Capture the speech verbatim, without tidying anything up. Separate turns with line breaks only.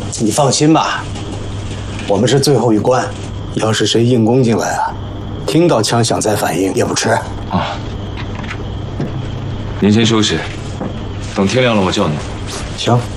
你放心吧，我们是最后一关，要是谁硬攻进来啊，听到枪响再反应也不迟。
啊，您先休息，等天亮了我叫您。
行。